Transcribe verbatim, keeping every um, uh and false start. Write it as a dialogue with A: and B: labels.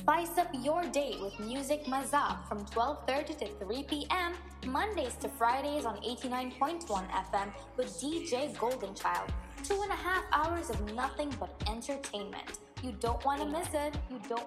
A: Spice up your day with Music Mazak from twelve thirty to three p.m. Mondays to Fridays on eighty-nine point one F M with D J Goldenchild. Two and a half hours of nothing but entertainment. You don't want to miss it. You don't